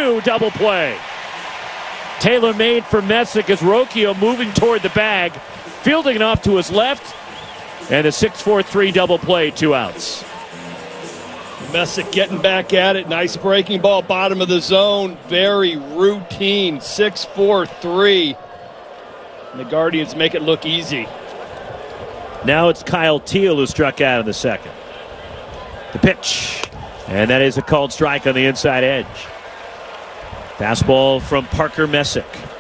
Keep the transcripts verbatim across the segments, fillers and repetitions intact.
two double play. Taylor made for Messick as Rocchio moving toward the bag, fielding it off to his left, and a six four three double play, two outs. Messick getting back at it. Nice breaking ball, bottom of the zone. Very routine, six four three. And the Guardians make it look easy. Now it's Kyle Teel who struck out in the second. The pitch, and that is a called strike on the inside edge. Fastball from Parker Messick.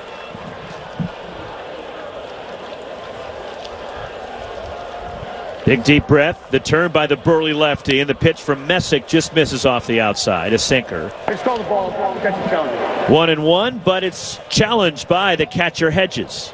Big deep breath. The turn by the burly lefty, and the pitch from Messick just misses off the outside. A sinker. It's called the ball. Catcher challenge. One and one, but it's challenged by the catcher Hedges.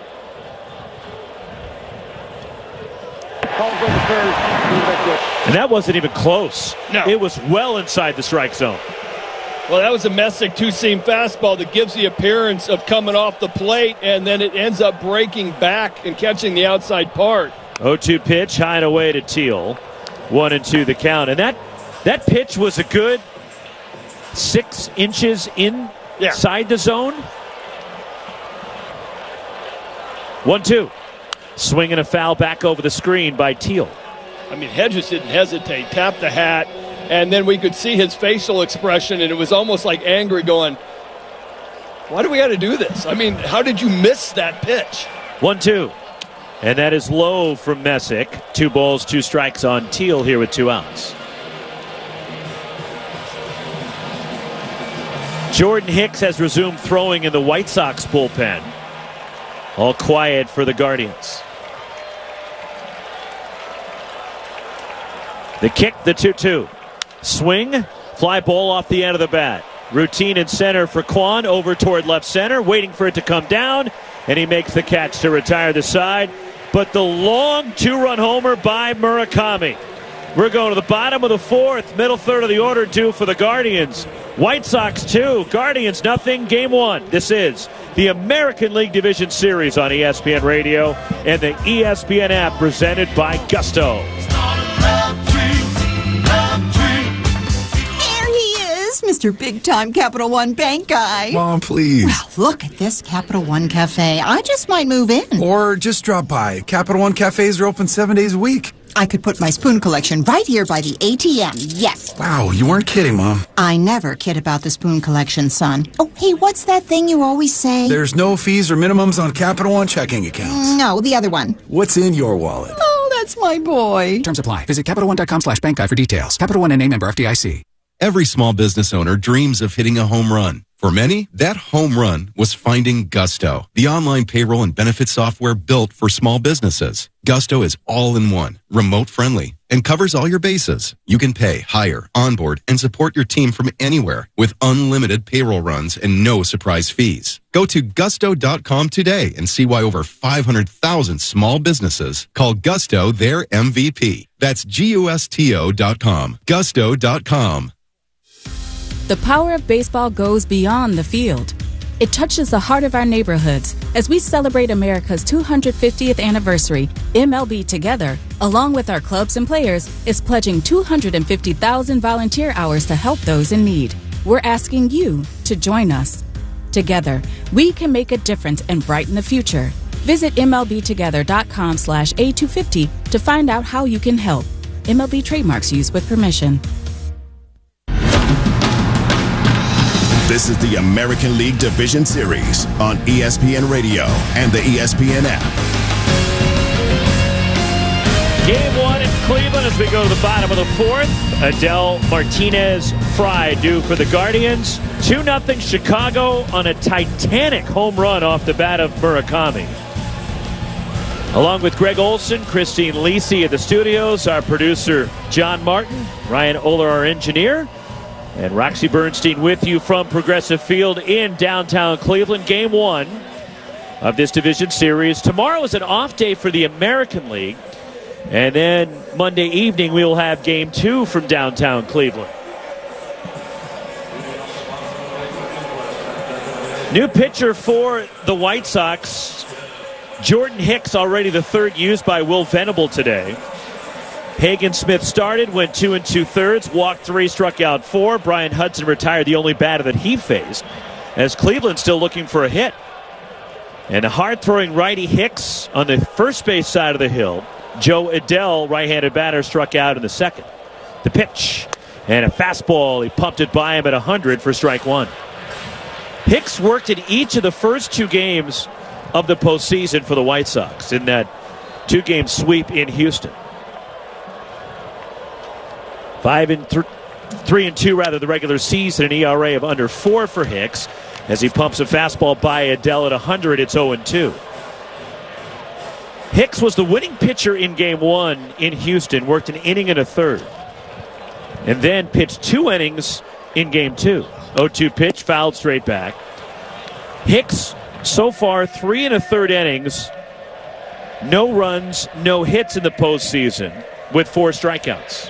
And that wasn't even close. No. It was well inside the strike zone. Well, that was a Messick two-seam fastball that gives the appearance of coming off the plate, and then it ends up breaking back and catching the outside part. oh two pitch, high and away to Teel. One and two the count. And that that pitch was a good six inches inside yeah. the zone. One two. Swinging a foul back over the screen by Teel. I mean, Hedges didn't hesitate. Tapped the hat. And then we could see his facial expression, and it was almost like angry, going, why do we got to do this? I mean, how did you miss that pitch? one two. And that is low from Messick. Two balls, two strikes on Teel here with two outs. Jordan Hicks has resumed throwing in the White Sox bullpen. All quiet for the Guardians. The kick, the two two. Swing, fly ball off the end of the bat. Routine in center for Kwan, over toward left center, waiting for it to come down, and he makes the catch to retire the side. But the long two-run homer by Murakami. We're going to the bottom of the fourth, middle third of the order due for the Guardians. White Sox two, Guardians nothing, game one. This is the American League Division Series on E S P N Radio and the E S P N app, presented by Gusto. Mister Big-Time Capital One Bank guy. Mom, please. Well, look at this Capital One Cafe. I just might move in. Or just drop by. Capital One Cafes are open seven days a week. I could put my spoon collection right here by the A T M. Yes. Wow, you weren't kidding, Mom. I never kid about the spoon collection, son. Oh, hey, what's that thing you always say? There's no fees or minimums on Capital One checking accounts. No, the other one. What's in your wallet? Oh, that's my boy. Terms apply. Visit CapitalOne.com slash bank guide for details. Capital One N A member F D I C. Every small business owner dreams of hitting a home run. For many, that home run was finding Gusto, the online payroll and benefit software built for small businesses. Gusto is all-in-one, remote-friendly, and covers all your bases. You can pay, hire, onboard, and support your team from anywhere with unlimited payroll runs and no surprise fees. Go to gusto dot com today and see why over five hundred thousand small businesses call Gusto their M V P. That's G U S T O dot com. gusto dot com. The power of baseball goes beyond the field. It touches the heart of our neighborhoods. As we celebrate America's two hundred fiftieth anniversary, M L B Together, along with our clubs and players, is pledging two hundred fifty thousand volunteer hours to help those in need. We're asking you to join us. Together, we can make a difference and brighten the future. Visit M L B together dot com slash A two fifty to find out how you can help. M L B trademarks used with permission. This is the American League Division Series on E S P N Radio and the E S P N app. Game one in Cleveland as we go to the bottom of the fourth. Adele Martinez Fry due for the Guardians. two nothing Chicago on a titanic home run off the bat of Murakami. Along with Greg Olson, Christine Lisi at the studios, our producer John Martin, Ryan Oler, our engineer, and Roxy Bernstein with you from Progressive Field in downtown Cleveland. Game one of this division series. Tomorrow is an off day for the American League. And then Monday evening we will have game two from downtown Cleveland. New pitcher for the White Sox. Jordan Hicks, already the third used by Will Venable today. Hagen Smith started, went two and two thirds, walked three, struck out four. Brian Hudson retired, the only batter that he faced, as Cleveland still looking for a hit. And a hard-throwing righty Hicks on the first base side of the hill. Joe Adell, right-handed batter, struck out in the second. The pitch, and a fastball. He pumped it by him at one hundred for strike one. Hicks worked in each of the first two games of the postseason for the White Sox in that two-game sweep in Houston. Five and th- three and two, rather, the regular season, an E R A of under four for Hicks. As he pumps a fastball by Adell at one hundred, it's oh and two. Hicks was the winning pitcher in game one in Houston, worked an inning and a third, and then pitched two innings in game two. oh two pitch, fouled straight back. Hicks, so far, three and a third innings, no runs, no hits in the postseason, with four strikeouts.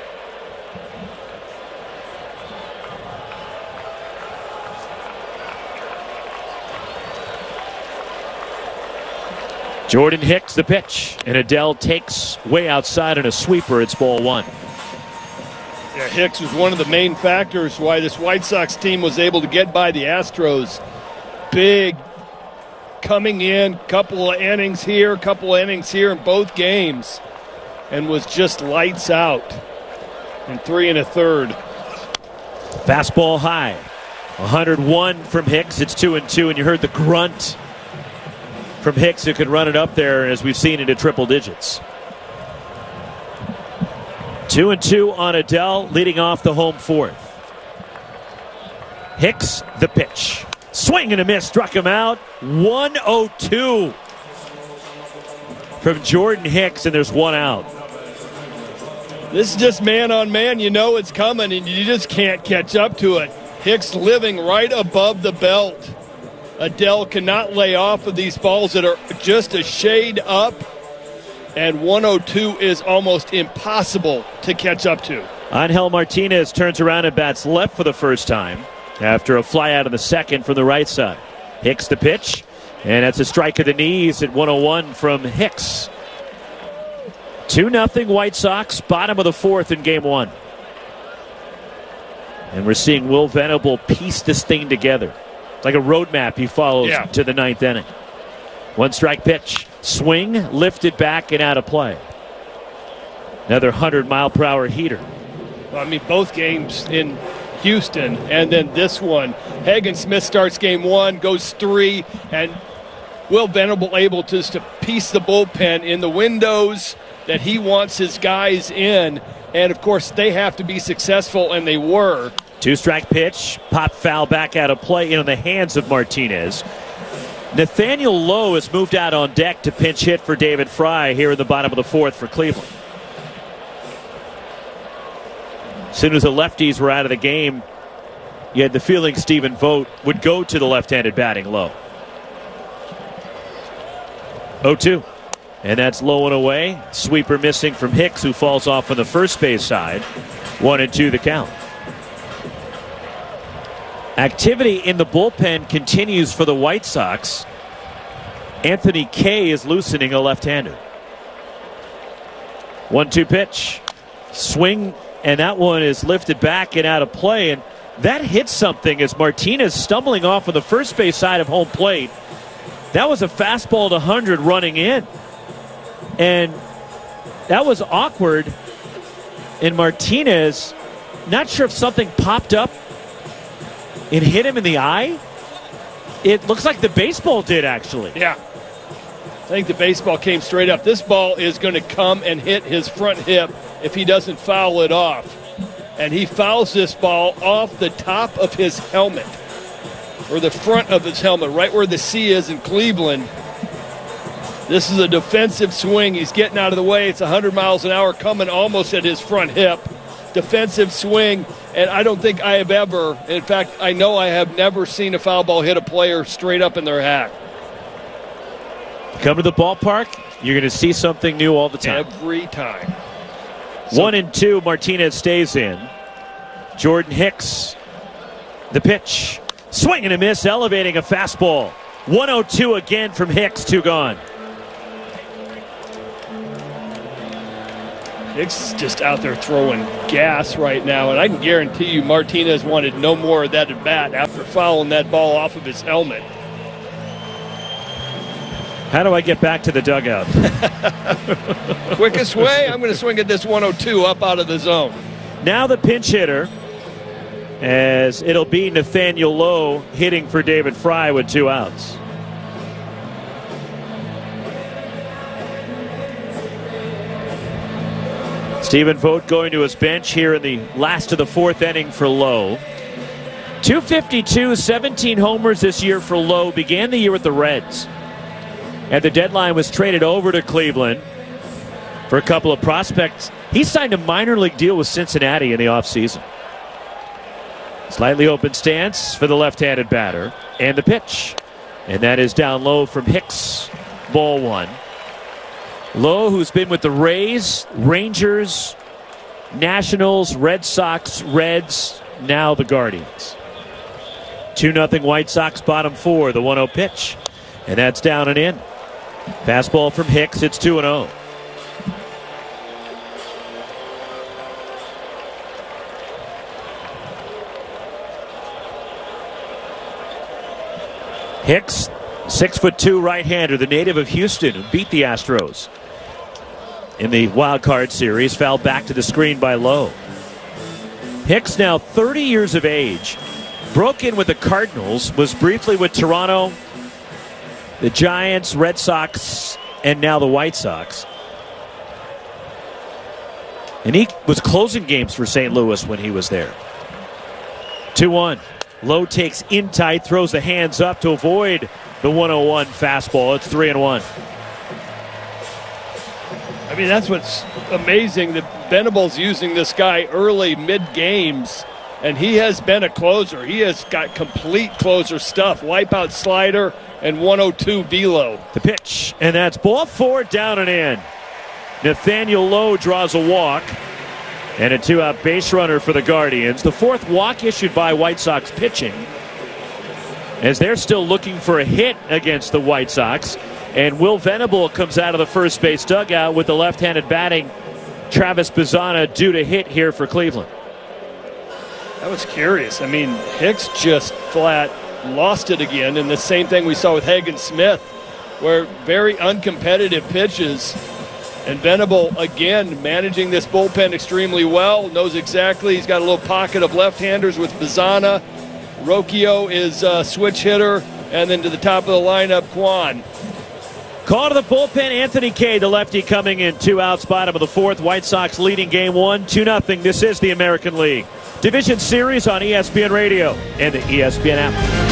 Jordan Hicks, the pitch, and Adell takes way outside on a sweeper. It's ball one. Yeah, Hicks was one of the main factors why this White Sox team was able to get by the Astros. Big coming in, couple of innings here, couple of innings here in both games, and was just lights out in three and a third. Fastball high. one hundred one from Hicks. It's two and two, and you heard the grunt from Hicks, who could run it up there, as we've seen, into triple digits. Two and two on Adell, leading off the home fourth. Hicks, the pitch. Swing and a miss, struck him out. one oh two from Jordan Hicks, and there's one out. This is just man on man. You know it's coming, and you just can't catch up to it. Hicks living right above the belt. Adell cannot lay off of these balls that are just a shade up, and one oh two is almost impossible to catch up to. Angel Martinez turns around and bats left for the first time after a fly out in the second from the right side. Hicks the pitch, and that's a strike of the knees at one oh one from Hicks. two nothing White Sox, bottom of the fourth in game one. And we're seeing Will Venable piece this thing together. Like a roadmap he follows yeah. to the ninth inning. One strike pitch. Swing, lifted back and out of play. Another one hundred mile per hour heater. Well, I mean, both games in Houston and then this one. Hagen Smith starts game one, goes three, and Will Venable able to, to piece the bullpen in the windows that he wants his guys in. And, of course, they have to be successful, and they were. Two-strike pitch, pop foul back out of play in the hands of Martinez. Nathaniel Lowe has moved out on deck to pinch hit for David Fry here in the bottom of the fourth for Cleveland. As soon as the lefties were out of the game, you had the feeling Stephen Vogt would go to the left-handed batting Lowe. oh two. And that's low and away. Sweeper missing from Hicks, who falls off on the first base side. One and two the count. Activity in the bullpen continues for the White Sox. Anthony Kay is loosening a left-hander. one two pitch. Swing, and that one is lifted back and out of play. And that hits something as Martinez stumbling off on the first base side of home plate. That was a fastball to one hundred running in. And that was awkward. And Martinez, not sure if something popped up and hit him in the eye. It looks like the baseball did, actually. Yeah. I think the baseball came straight up. This ball is going to come and hit his front hip if he doesn't foul it off. And he fouls this ball off the top of his helmet, or the front of his helmet, right where the C is in Cleveland. This is a defensive swing. He's getting out of the way. It's one hundred miles an hour coming almost at his front hip. Defensive swing, and I don't think I have ever, in fact, I know I have never seen a foul ball hit a player straight up in their hat. Come to the ballpark, you're going to see something new all the time. Every time. So, One and two, Martinez stays in. Jordan Hicks, the pitch. Swing and a miss, elevating a fastball. one oh two again from Hicks, two gone. Hicks is just out there throwing gas right now, and I can guarantee you Martinez wanted no more of that at bat after fouling that ball off of his helmet. How do I get back to the dugout? Quickest way, I'm going to swing at this one oh two up out of the zone. Now the pinch hitter, as it'll be Nathaniel Lowe hitting for David Fry with two outs. Stephen Vogt going to his bench here in the last of the fourth inning for Lowe. two fifty-two, seventeen homers this year for Lowe. Began the year with the Reds. At the deadline was traded over to Cleveland for a couple of prospects. He signed a minor league deal with Cincinnati in the offseason. Slightly open stance for the left-handed batter. And the pitch. And that is down low from Hicks. Ball one. Lowe, who's been with the Rays, Rangers, Nationals, Red Sox, Reds, now the Guardians. two nothing White Sox, bottom four, the one oh pitch. And that's down and in. Fastball from Hicks, it's two and oh. Hicks, six foot two right-hander, the native of Houston, who beat the Astros in the wild card series, fouled back to the screen by Lowe. Hicks, now thirty years of age, broke in with the Cardinals, was briefly with Toronto, the Giants, Red Sox, and now the White Sox. And he was closing games for Saint Louis when he was there. two one. Lowe takes in tight, throws the hands up to avoid the one oh one fastball. It's three and one. I mean, that's what's amazing, that Venable's using this guy early, mid-games, and he has been a closer. He has got complete closer stuff. Wipeout slider and one oh two velo. The pitch, and that's ball four, down and in. Nathaniel Lowe draws a walk, and a two-out base runner for the Guardians. The fourth walk issued by White Sox pitching, as they're still looking for a hit against the White Sox. And Will Venable comes out of the first base dugout with the left-handed batting. Travis Bazzana due to hit here for Cleveland. That was curious. I mean, Hicks just flat lost it again, and the same thing we saw with Hagen Smith, where very uncompetitive pitches. And Venable, again, managing this bullpen extremely well, knows exactly. He's got a little pocket of left-handers with Bazzana. Rocchio is a switch hitter, and then to the top of the lineup, Kwan. Call to the bullpen, Anthony Kay, the lefty, coming in. Two outs, bottom of the fourth. White Sox leading game one, two nothing. This is the American League Division Series on E S P N Radio and the E S P N app.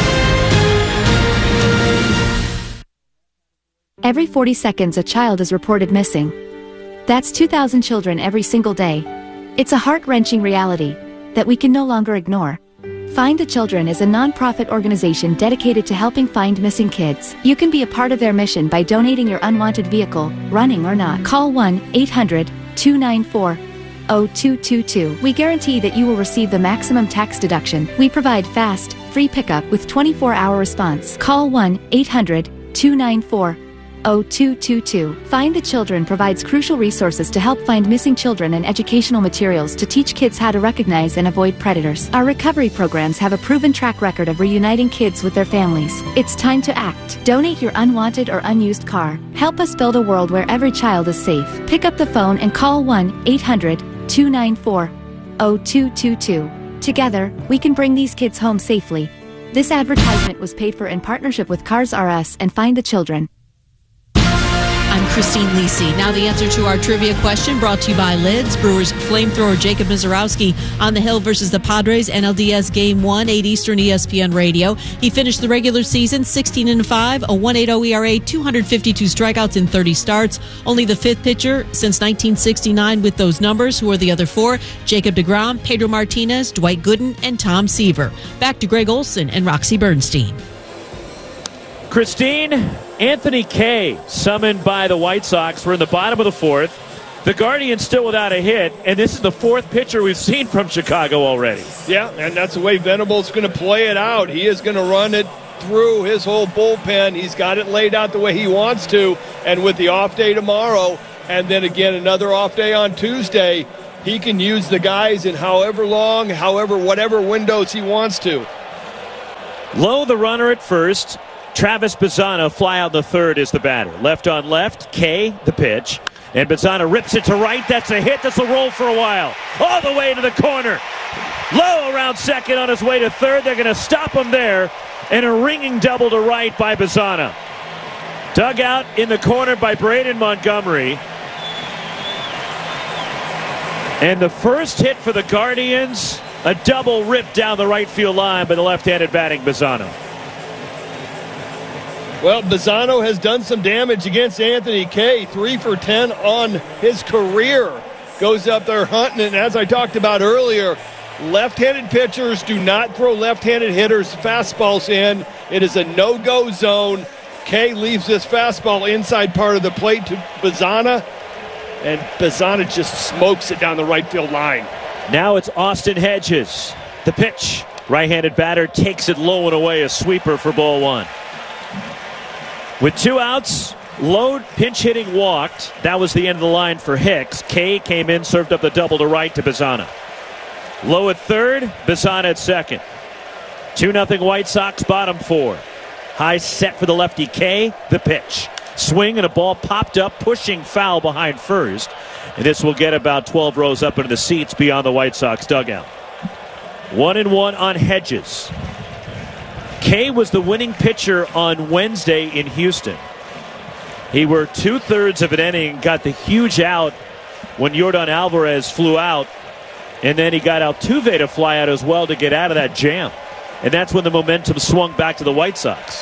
Every forty seconds, a child is reported missing. That's two thousand children every single day. It's a heart-wrenching reality that we can no longer ignore. Find the Children is a non-profit organization dedicated to helping find missing kids. You can be a part of their mission by donating your unwanted vehicle, running or not. Call one eight hundred two nine four oh two two two. We guarantee that you will receive the maximum tax deduction. We provide fast, free pickup with twenty-four hour response. Call one eight hundred two nine four oh two two two. Find the Children provides crucial resources to help find missing children and educational materials to teach kids how to recognize and avoid predators. Our recovery programs have a proven track record of reuniting kids with their families. It's time to act. Donate your unwanted or unused car. Help us build a world where every child is safe. Pick up the phone and call one eight hundred two nine four oh two two two. Together, we can bring these kids home safely. This advertisement was paid for in partnership with Cars R Us and Find the Children. I'm Christine Lisi. Now the answer to our trivia question, brought to you by Lids. Brewers flamethrower Jacob Mizorowski on the hill versus the Padres. N L D S Game one, eight Eastern, E S P N Radio. He finished the regular season sixteen and five, a one point eight oh E R A, two hundred fifty-two strikeouts in thirty starts. Only the fifth pitcher since nineteen sixty-nine with those numbers. Who are the other four? Jacob deGrom, Pedro Martinez, Dwight Gooden, and Tom Seaver. Back to Greg Olson and Roxy Bernstein. Christine, Anthony Kay summoned by the White Sox. We're in the bottom of the fourth. The Guardians still without a hit, and this is the fourth pitcher we've seen from Chicago already. Yeah, and that's the way Venable's going to play it out. He is going to run it through his whole bullpen. He's got it laid out the way he wants to, and with the off day tomorrow, and then again another off day on Tuesday, he can use the guys in however long, however, whatever windows he wants to. Lowe, the runner at first. Travis Bazzana, fly out in the third, is the batter. Left on left, Kay, the pitch. And Bazzana rips it to right. That's a hit. This will roll for a while. All the way to the corner. Lowe around second on his way to third. They're going to stop him there. And a ringing double to right by Bazzana. Dug out in the corner by Braden Montgomery. And the first hit for the Guardians, a double rip down the right field line by the left-handed batting Bazzana. Well, Bazzano has done some damage against Anthony Kay. Three for ten on his career. Goes up there hunting, and as I talked about earlier, left-handed pitchers do not throw left-handed hitters fastballs in. It is a no-go zone. Kay leaves this fastball inside part of the plate to Bazzana, and Bazzana just smokes it down the right field line. Now it's Austin Hedges. The pitch. Right-handed batter takes it low and away. A sweeper for ball one. With two outs, Lowe pinch hitting walked. That was the end of the line for Hicks. Kay came in, served up the double to right to Bazzana. Lowe at third, Bazzana at second. two nothing White Sox, bottom four. High set for the lefty Kay. The pitch. Swing and a ball popped up, pushing foul behind first. And this will get about twelve rows up into the seats beyond the White Sox dugout. One and one on Hedges. Kay was the winning pitcher on Wednesday in Houston. He were two-thirds of an inning, got the huge out when Yordan Alvarez flew out, and then he got Altuve to fly out as well to get out of that jam. And that's when the momentum swung back to the White Sox.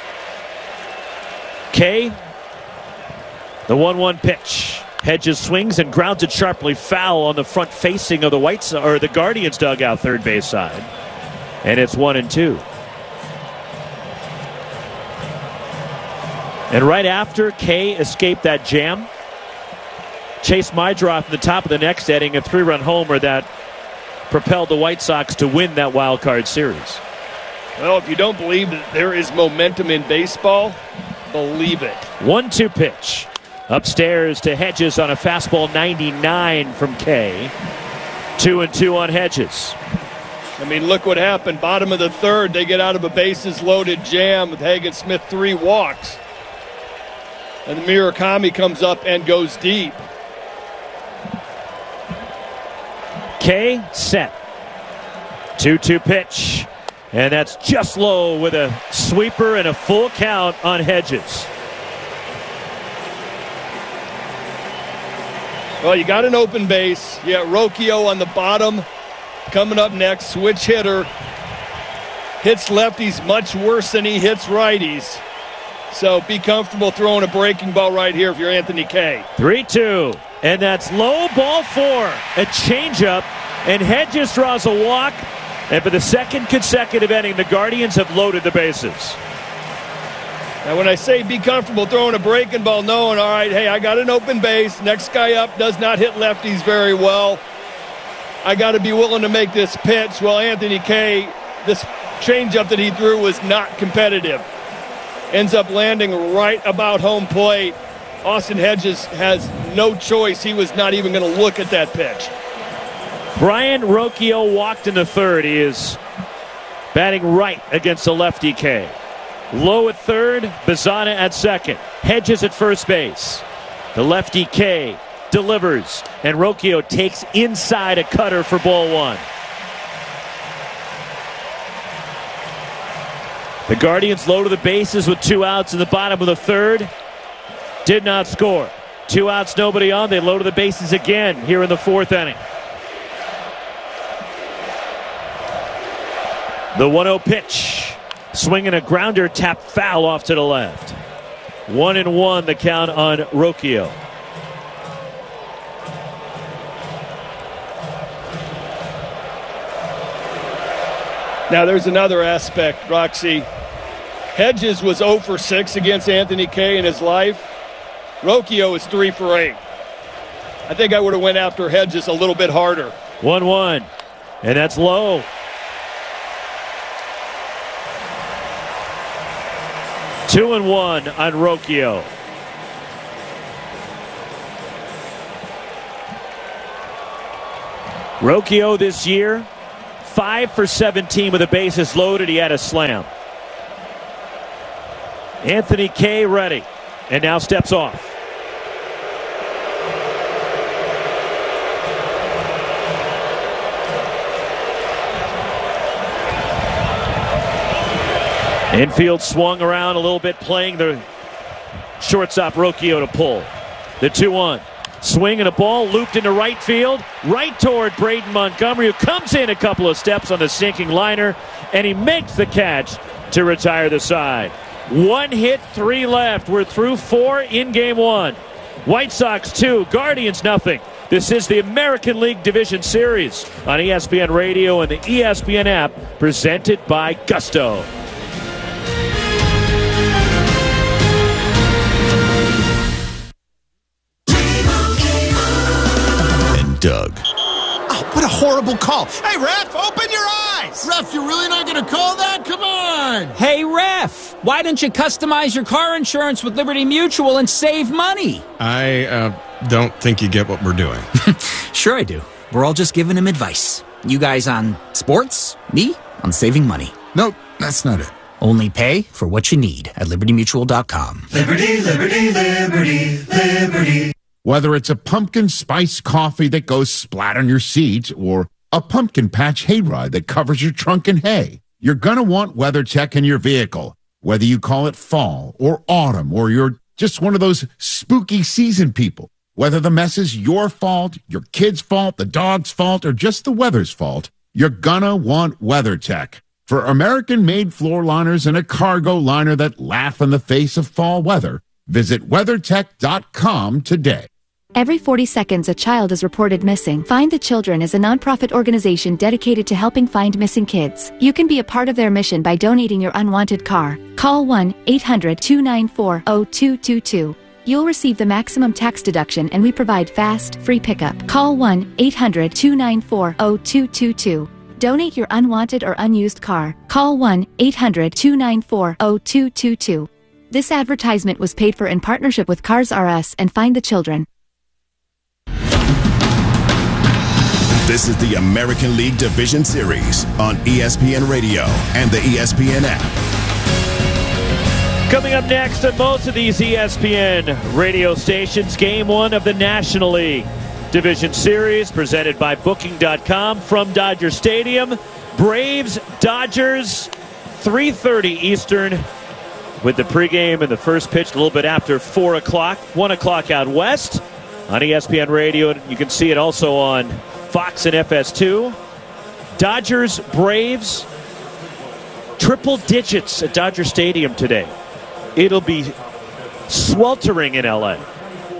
Kay, the one one pitch. Hedges swings and grounds it sharply foul on the front facing of the White Sox, or the Guardians dugout, third base side. And it's one and two. And right after Kay escaped that jam, Chase Meidroth in the top of the next inning, a three-run homer that propelled the White Sox to win that wild card series. Well, if you don't believe that there is momentum in baseball, believe it. one two pitch. Upstairs to Hedges on a fastball ninety-nine from Kay. Two and two on Hedges. I mean, look what happened. Bottom of the third, they get out of a bases-loaded jam with Hagen Smith, three walks. And Murakami comes up and goes deep. Kay set. two two pitch. And that's just low with a sweeper and a full count on Hedges. Well, you got an open base. You got Rocchio on the bottom. Coming up next, switch hitter. Hits lefties much worse than he hits righties. So be comfortable throwing a breaking ball right here if you're Anthony Kay. three two. And that's low, ball four. A changeup. And Hedges draws a walk. And for the second consecutive inning, the Guardians have loaded the bases. Now, when I say be comfortable throwing a breaking ball, knowing, all right, hey, I got an open base. Next guy up does not hit lefties very well. I got to be willing to make this pitch. Well, Anthony Kay, this changeup that he threw was not competitive. Ends up landing right about home plate. Austin Hedges has no choice. He was not even going to look at that pitch. Brian Rocchio walked in the third. He is batting right against the lefty Kay. Lowe at third, Bazzana at second. Hedges at first base. The lefty Kay delivers, and Rocchio takes inside a cutter for ball one. The Guardians low to the bases with two outs in the bottom of the third. Did not score. Two outs, nobody on. They low to the bases again here in the fourth inning. The one oh pitch. Swinging a grounder, tap foul off to the left. One and one, the count on Rocchio. Now there's another aspect, Roxy. Hedges was oh for six against Anthony Kay in his life. Rocchio is three for eight. I think I would have went after Hedges a little bit harder. one one, and that's low. Two and one on Rocchio. Rocchio this year, five for seventeen with the bases loaded. He had a slam. Anthony Kay ready, and now steps off. Infield swung around a little bit, playing the shortstop Rocchio to pull. The two one. Swing and a ball looped into right field, right toward Braden Montgomery, who comes in a couple of steps on the sinking liner, and he makes the catch to retire the side. One hit, three left. We're through four in game one. White Sox two, Guardians nothing. This is the American League Division Series on E S P N Radio and the E S P N app, presented by Gusto. Doug. Oh, what a horrible call. Hey, ref, open your eyes. Ref, you're really not going to call that? Come on. Hey, ref, why don't you customize your car insurance with Liberty Mutual and save money? I uh, don't think you get what we're doing. Sure I do. We're all just giving him advice. You guys on sports, me on saving money. Nope, that's not it. Only pay for what you need at liberty mutual dot com. Liberty, liberty, liberty, liberty. Whether it's a pumpkin spice coffee that goes splat on your seat or a pumpkin patch hayride that covers your trunk in hay, you're going to want WeatherTech in your vehicle. Whether you call it fall or autumn or you're just one of those spooky season people, whether the mess is your fault, your kid's fault, the dog's fault, or just the weather's fault, you're going to want WeatherTech. For American-made floor liners and a cargo liner that laugh in the face of fall weather, visit weathertech dot com today. Every forty seconds, a child is reported missing. Find the Children is a nonprofit organization dedicated to helping find missing kids. You can be a part of their mission by donating your unwanted car. Call one eight hundred two nine four zero two two two. You'll receive the maximum tax deduction, and we provide fast, free pickup. Call one eight hundred two nine four zero two two two. Donate your unwanted or unused car. Call one eight hundred two nine four zero two two two. This advertisement was paid for in partnership with Cars R Us and Find the Children. This is the American League Division Series on E S P N Radio and the E S P N app. Coming up next on most of these E S P N radio stations, game one of the National League Division Series, presented by Booking dot com from Dodger Stadium. Braves, Dodgers, three thirty Eastern, with the pregame and the first pitch a little bit after four o'clock, one o'clock out west on E S P N Radio. You can see it also on Fox and F S two. Dodgers, Braves, triple digits at Dodger Stadium today. It'll be sweltering in L A.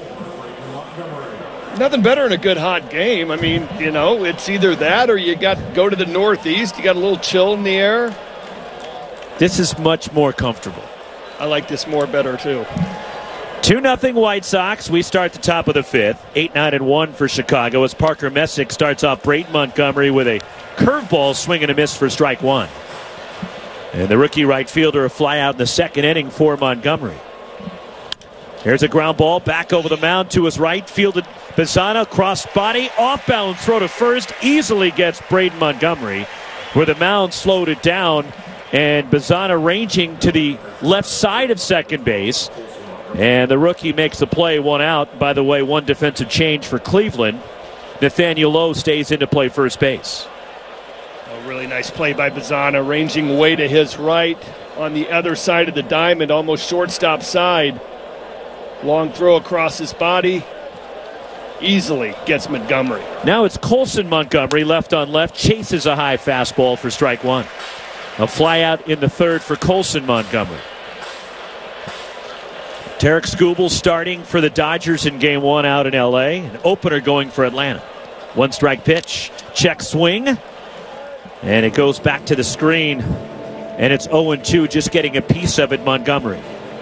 Nothing better than a good hot game. I mean, you know, it's either that or you got to go to the Northeast. You got a little chill in the air. This is much more comfortable. I like this more better, too. two nothing White Sox. We start the top of the fifth. eight nine and one for Chicago as Parker Messick starts off Braden Montgomery with a curveball swing and a miss for strike one. And the rookie right fielder a fly out in the second inning for Montgomery. Here's a ground ball back over the mound to his right. Fielded Bazzana, cross body, off balance throw to first. Easily gets Braden Montgomery, where the mound slowed it down. And Bazzana ranging to the left side of second base. And the rookie makes the play, one out. By the way, one defensive change for Cleveland. Nathaniel Lowe stays in to play first base. A really nice play by Bazzana, ranging way to his right on the other side of the diamond, almost shortstop side. Long throw across his body. Easily gets Montgomery. Now it's Colson Montgomery, left on left, chases a high fastball for strike one. A fly out in the third for Colson Montgomery. Tarek Skubal starting for the Dodgers in game one out in L A. An opener going for Atlanta. One strike pitch. Check swing. And it goes back to the screen. And it's oh and two, just getting a piece of it, Montgomery.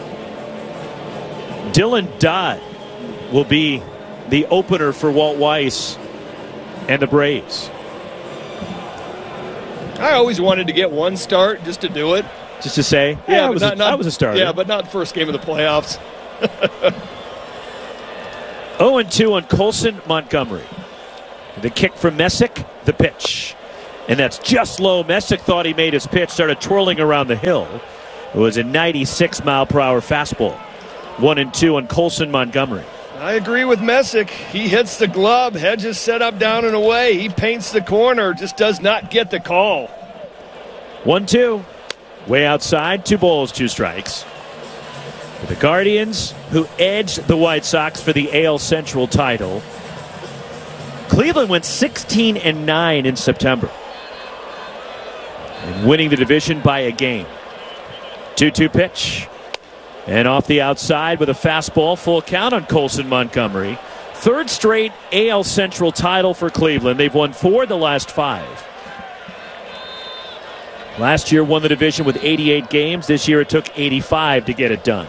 Dylan Dodd will be the opener for Walt Weiss and the Braves. I always wanted to get one start just to do it. Just to say, yeah, yeah I, was not, a, not, I was a starter. Yeah, but not first game of the playoffs. oh and two on Colson Montgomery. The kick from Messick, the pitch. And that's just low. Messick thought he made his pitch, started twirling around the hill. It was a ninety-six mile per hour fastball. One and two on Colson Montgomery. I agree with Messick. He hits the glove. Hedges set up, down, and away. He paints the corner, just does not get the call. One two. Way outside. Two balls, two strikes. The Guardians, who edged the White Sox for the A L Central title. Cleveland went sixteen and nine in September, and winning the division by a game. two two pitch. And off the outside with a fastball, full count on Colson Montgomery. Third straight A L Central title for Cleveland. They've won four of the last five. Last year won the division with eighty-eight games. This year it took eighty-five to get it done.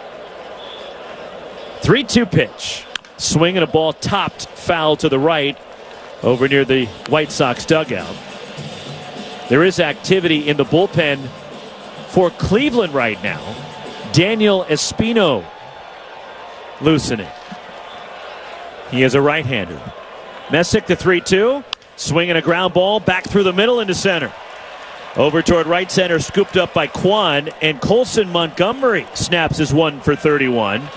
three two pitch. Swing and a ball topped foul to the right over near the White Sox dugout. There is activity in the bullpen for Cleveland right now. Daniel Espino loosening. He is a right-hander. Messick the three two. Swinging a ground ball back through the middle into center. Over toward right center, scooped up by Kwan, and Colson Montgomery snaps his one for thirty-one.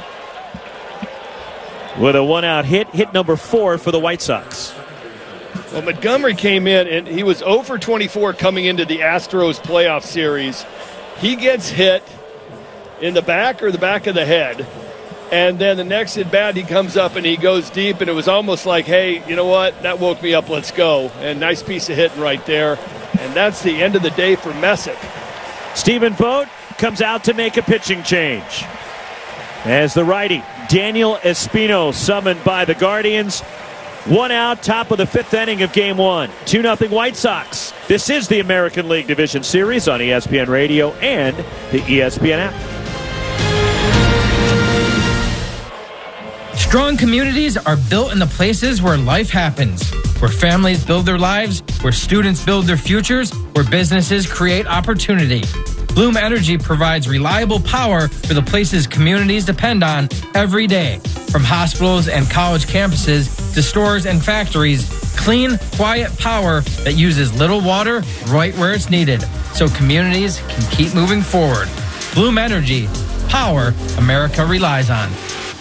With a one-out hit, hit number four for the White Sox. Well, Montgomery came in, and he was zero for twenty-four coming into the Astros playoff series. He gets hit in the back or the back of the head, and then the next at-bat he comes up and he goes deep, and it was almost like, hey, you know what, that woke me up, let's go. And nice piece of hitting right there, and that's the end of the day for Messick. Stephen Vogt comes out to make a pitching change as the righty Daniel Espino summoned by the Guardians. One out, top of the fifth inning of game one. two nothing White Sox. This is the American League Division Series on E S P N Radio and the E S P N app. Strong communities are built in the places where life happens, where families build their lives, where students build their futures, where businesses create opportunity. Bloom Energy provides reliable power for the places communities depend on every day. From hospitals and college campuses to stores and factories, clean, quiet power that uses little water right where it's needed, so communities can keep moving forward. Bloom Energy, power America relies on.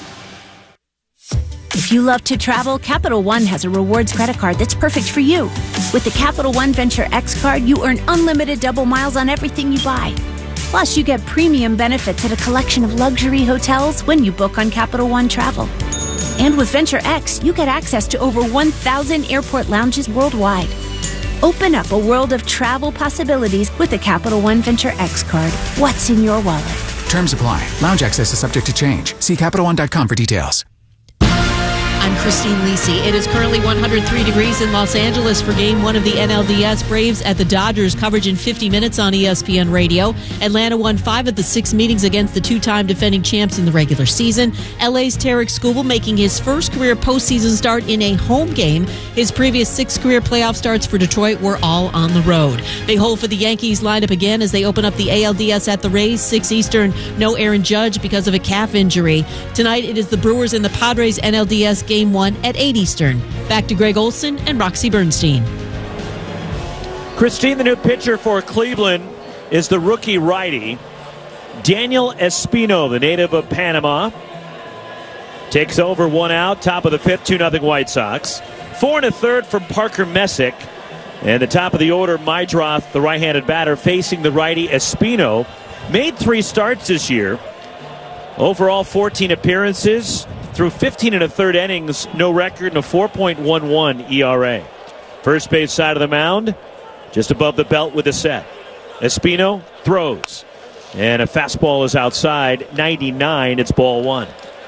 If you love to travel, Capital One has a rewards credit card that's perfect for you. With the Capital One Venture X card, you earn unlimited double miles on everything you buy. Plus, you get premium benefits at a collection of luxury hotels when you book on Capital One Travel. And with Venture X, you get access to over one thousand airport lounges worldwide. Open up a world of travel possibilities with the Capital One Venture X card. What's in your wallet? Terms apply. Lounge access is subject to change. See Capital One dot com for details. I'm Christine Lisi. It is currently one hundred three degrees in Los Angeles for game one of the N L D S. Braves at the Dodgers. Coverage in fifty minutes on E S P N Radio. Atlanta won five of the six meetings against the two-time defending champs in the regular season. L A's Tarek Skubal making his first career postseason start in a home game. His previous six career playoff starts for Detroit were all on the road. Big hole for the Yankees lined up again as they open up the A L D S at the Rays. six Eastern, no Aaron Judge because of a calf injury. Tonight it is the Brewers and the Padres N L D S game one at eight Eastern. Back to Greg Olson and Roxy Bernstein. Christine, the new pitcher for Cleveland is the rookie righty Daniel Espino, the native of Panama. Takes over one out, top of the fifth, two nothing White Sox. Four and a third from Parker Messick. And the top of the order, Mydroth, the right-handed batter, facing the righty Espino. Made three starts this year. Overall, fourteen appearances. Through fifteen and a third innings, no record, and a four point one one E R A. First base side of the mound, just above the belt with a set. Espino throws, and a fastball is outside, ninety-nine, it's ball one.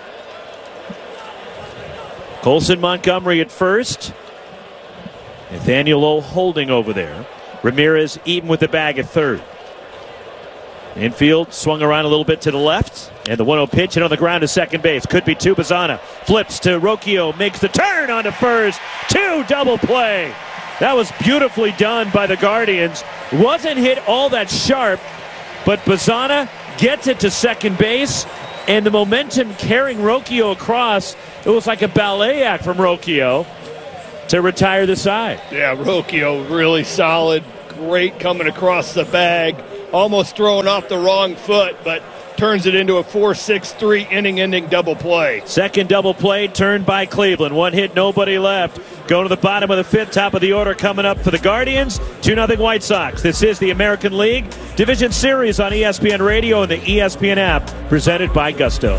Colson Montgomery at first. Nathaniel O holding over there. Ramirez even with the bag at third. Infield swung around a little bit to the left. And the one oh pitch hit on the ground to second base. Could be two. Bazana flips to Rocchio. Makes the turn onto first. Two double play. That was beautifully done by the Guardians. Wasn't hit all that sharp. But Bazana gets it to second base. And the momentum carrying Rocchio across. It was like a ballet act from Rocchio. to retire the side. Yeah, Rocchio really solid. Great coming across the bag. Almost throwing off the wrong foot, but turns it into a four six three inning-ending double play. Second double play turned by Cleveland. One hit, nobody left. Go to the bottom of the fifth, top of the order coming up for the Guardians. two nothing White Sox. This is the American League Division Series on E S P N Radio and the E S P N app, presented by Gusto.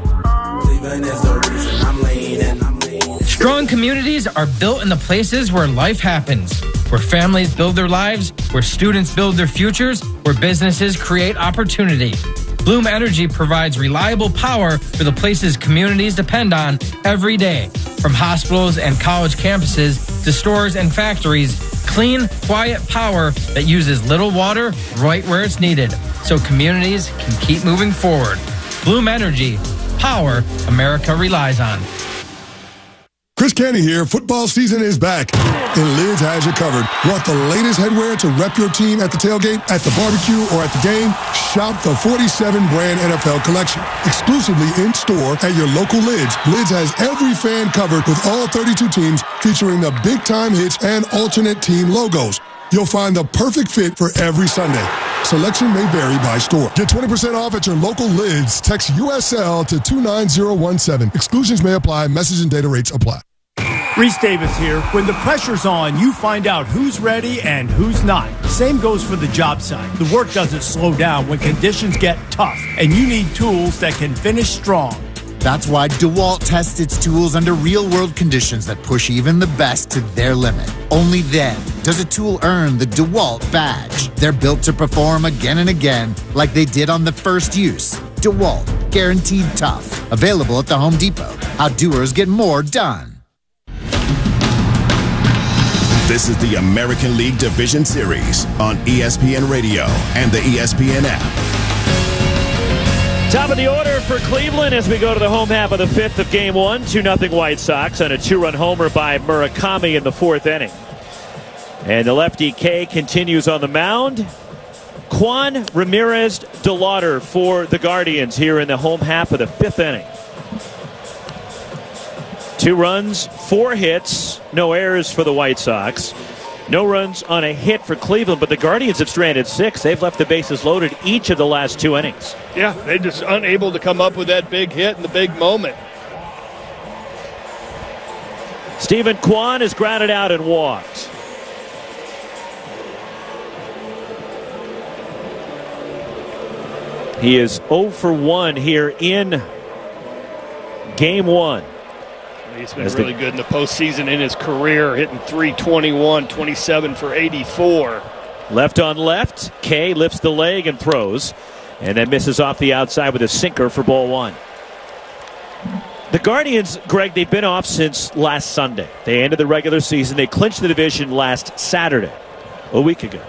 Strong communities are built in the places where life happens, where families build their lives, where students build their futures, where businesses create opportunity. Bloom Energy provides reliable power for the places communities depend on every day. From hospitals and college campuses to stores and factories, clean, quiet power that uses little water right where it's needed, so communities can keep moving forward. Bloom Energy, power America relies on. Chris Canty here. Football season is back, and Lids has you covered. Want the latest headwear to rep your team at the tailgate, at the barbecue, or at the game? Shop the forty-seven brand N F L collection. Exclusively in-store at your local Lids. Lids has every fan covered with all thirty-two teams, featuring the big-time hits and alternate team logos. You'll find the perfect fit for every Sunday. Selection may vary by store. Get twenty percent off at your local Lids. Text U S L to two nine zero one seven. Exclusions may apply. Message and data rates apply. Reese Davis here. When the pressure's on, you find out who's ready and who's not. Same goes for the job site. The work doesn't slow down when conditions get tough, and you need tools that can finish strong. That's why DeWalt tests its tools under real-world conditions that push even the best to their limit. Only then does a tool earn the DeWalt badge. They're built to perform again and again like they did on the first use. DeWalt, guaranteed tough. Available at the Home Depot. How doers get more done. This is the American League Division Series on E S P N Radio and the E S P N app. Top of the order for Cleveland as we go to the home half of the fifth of game one. two nothing White Sox on a two-run homer by Murakami in the fourth inning. And the lefty K continues on the mound. Juan Ramirez de Lauder for the Guardians here in the home half of the fifth inning. Two runs, four hits, no errors for the White Sox. No runs on a hit for Cleveland, but the Guardians have stranded six. They've left the bases loaded each of the last two innings. Yeah, they're just unable to come up with that big hit in the big moment. Stephen Kwan is grounded out and walked. He is oh for one here in game one. He's been really good in the postseason in his career, hitting three twenty-one, twenty-seven for eighty-four. Left on left, K lifts the leg and throws, and then misses off the outside with a sinker for ball one. The Guardians, Greg, they've been off since last Sunday. They ended the regular season. They clinched the division last Saturday, a week ago.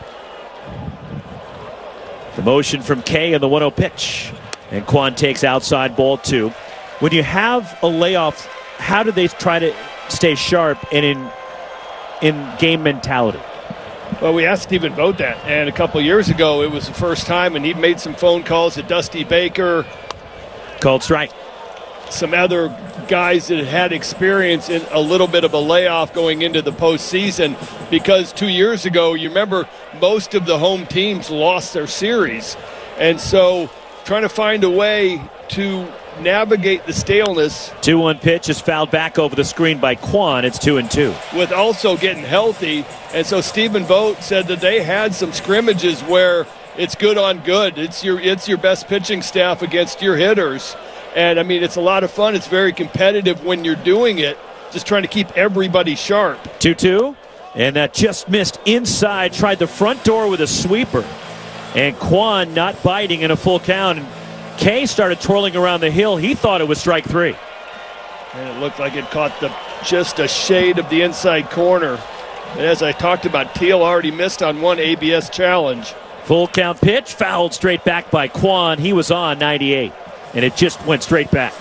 The motion from K and the one oh pitch. And Kwan takes outside ball two. When you have a layoff, how do they try to stay sharp and in in game mentality? Well, we asked Stephen Vogt that, and a couple years ago it was the first time, and he made some phone calls to Dusty Baker. Called strike. Some other guys that had experience in a little bit of a layoff going into the postseason, because two years ago, you remember, most of the home teams lost their series. And so trying to find a way to navigate the staleness. two one pitch is fouled back over the screen by Kwan. It's two and two. With also getting healthy. And so Stephen Vogt said that they had some scrimmages where it's good on good. It's your it's your best pitching staff against your hitters. And, I mean, it's a lot of fun. It's very competitive when you're doing it, just trying to keep everybody sharp. two two. And that just missed inside. Tried the front door with a sweeper. And Kwan not biting in a full count. And Kay started twirling around the hill. He thought it was strike three. And it looked like it caught the just a shade of the inside corner. And as I talked about, Teal already missed on one A B S challenge. Full count pitch, fouled straight back by Kwan. He was on ninety-eight. And it just went straight back.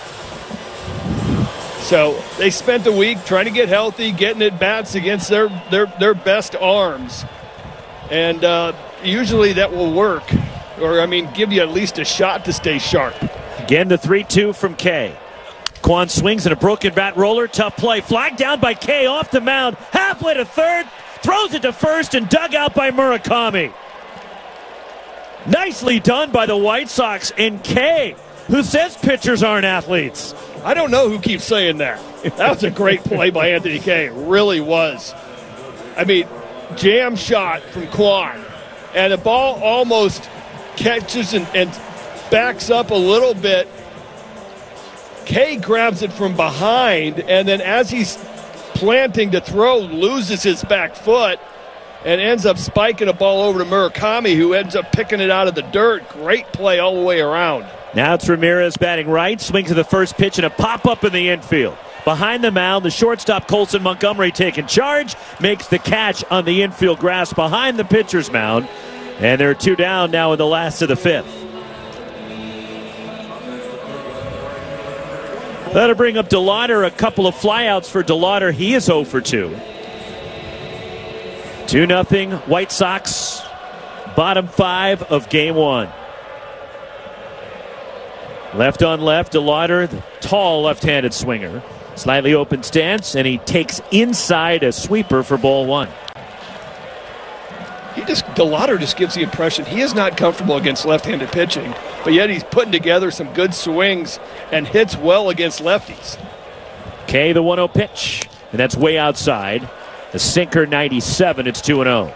So they spent the week trying to get healthy, getting at bats against their their, their best arms. And uh, usually that will work. Or, I mean, give you at least a shot to stay sharp. Again, the three two from Kay. Kwan swings in a broken bat roller. Tough play. Flagged down by Kay off the mound. Halfway to third. Throws it to first and dug out by Murakami. Nicely done by the White Sox. And Kay, who says pitchers aren't athletes. I don't know who keeps saying that. That was a great play by Anthony Kay. It really was. I mean, jam shot from Kwan. And the ball almost catches and, and backs up a little bit. Kay grabs it from behind, and then as he's planting to throw, loses his back foot and ends up spiking a ball over to Murakami, who ends up picking it out of the dirt. Great play all the way around. Now it's Ramirez batting right, swings to the first pitch and a pop-up in the infield. Behind the mound, the shortstop Colson Montgomery taking charge, makes the catch on the infield grass behind the pitcher's mound, and there are two down now in the last of the fifth. That'll bring up DeLauder. A couple of flyouts for DeLauder. He is oh for two. two nothing White Sox. Bottom five of game one. Left on left, DeLauder, the tall left-handed swinger. Slightly open stance, and he takes inside a sweeper for ball one. He just, DeLauder just gives the impression he is not comfortable against left-handed pitching, but yet he's putting together some good swings and hits well against lefties. Kay, the one oh pitch, and that's way outside. The sinker, ninety-seven. It's two and oh.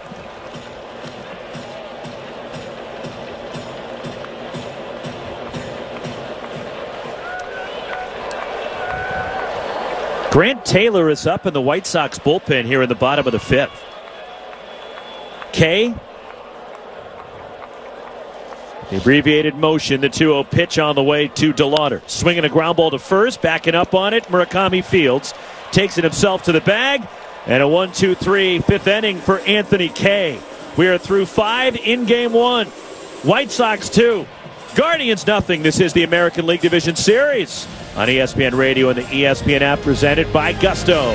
Grant Taylor is up in the White Sox bullpen here in the bottom of the fifth. Kay, the abbreviated motion, the two oh pitch on the way to DeLauder. Swinging a ground ball to first, backing up on it. Murakami fields, takes it himself to the bag, and a one two three fifth inning for Anthony Kay. We are through five in game one. White Sox two, Guardians nothing. This is the American League Division Series on E S P N Radio and the E S P N app, presented by Gusto.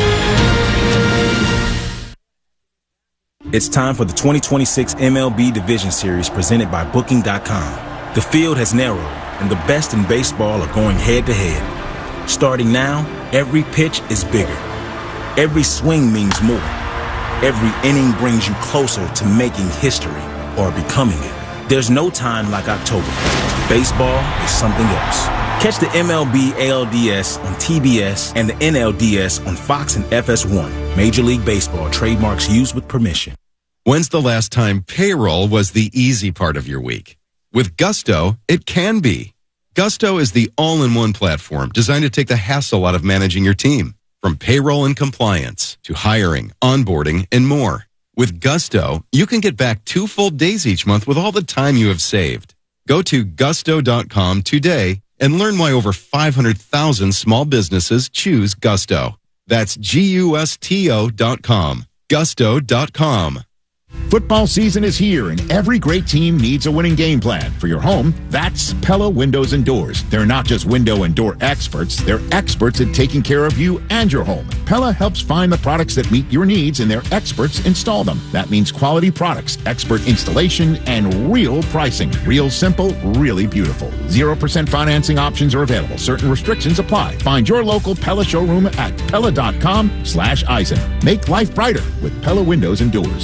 It's time for the twenty twenty-six M L B Division Series presented by Booking dot com. The field has narrowed, and the best in baseball are going head-to-head. Starting now, every pitch is bigger. Every swing means more. Every inning brings you closer to making history or becoming it. There's no time like October. Baseball is something else. Catch the M L B A L D S on T B S and the N L D S on Fox and F S one. Major League Baseball trademarks used with permission. When's the last time payroll was the easy part of your week? With Gusto, it can be. Gusto is the all-in-one platform designed to take the hassle out of managing your team. From payroll and compliance to hiring, onboarding, and more. With Gusto, you can get back two full days each month with all the time you have saved. Go to gusto dot com today and learn why over five hundred thousand small businesses choose Gusto. That's G U S T O dot com. gusto dot com. Football season is here, and every great team needs a winning game plan. For your home, that's Pella Windows and Doors. They're not just window and door experts, they're experts at taking care of you and your home. Pella helps find the products that meet your needs, and their experts install them. That means quality products, expert installation, and real pricing. Real simple, really beautiful. zero percent financing options are available. Certain restrictions apply. Find your local Pella showroom at pella dot com slash Eisen. Make life brighter with Pella Windows and Doors.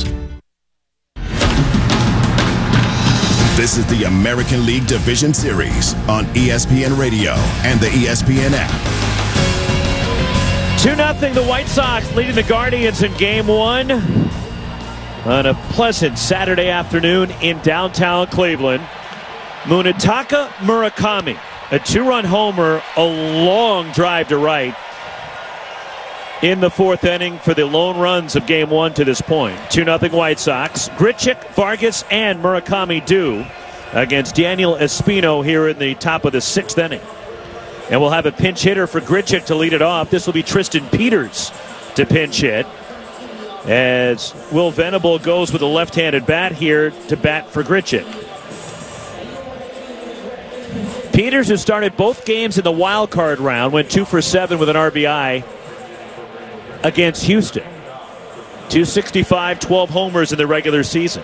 This is the American League Division Series on E S P N Radio and the E S P N app. two nothing the White Sox leading the Guardians in game one on a pleasant Saturday afternoon in downtown Cleveland. Munetaka Murakami, a two-run homer, a long drive to right in the fourth inning for the lone runs of game one to this point. two nothing White Sox. Grichuk, Vargas, and Murakami do against Daniel Espino here in the top of the sixth inning. And we'll have a pinch hitter for Grichuk to lead it off. This will be Tristan Peters to pinch hit, as Will Venable goes with a left-handed bat here to bat for Grichuk. Peters, who started both games in the wild card round, went two for seven with an R B I against Houston. two sixty-five, twelve homers in the regular season.